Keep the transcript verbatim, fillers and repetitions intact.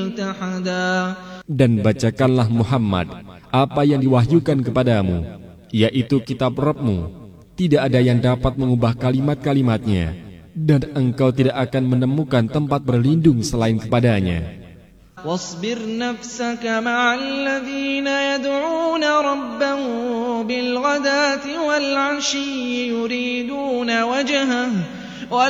Dan bacakanlah Muhammad apa yang diwahyukan kepadamu, yaitu kitab Rabbmu. Tidak ada yang dapat mengubah kalimat-kalimatnya, dan engkau tidak akan menemukan tempat berlindung selain kepadanya. واصبر نفسك مع الذين يدعون ربهم بالغداة والعشي يريدون وجهه